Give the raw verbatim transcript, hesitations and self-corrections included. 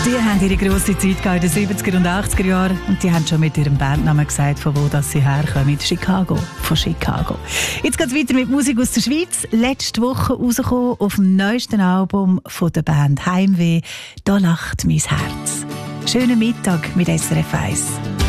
Die haben ihre grosse Zeit in den siebziger und achtziger Jahren und die haben schon mit ihrem Bandnamen gesagt, von wo das sie herkommen. Chicago, von Chicago. Jetzt geht es weiter mit Musik aus der Schweiz. Letzte Woche rausgekommen auf dem neuesten Album von der Band Heimweh. Da lacht mein Herz. Schönen Mittag mit S R F eins.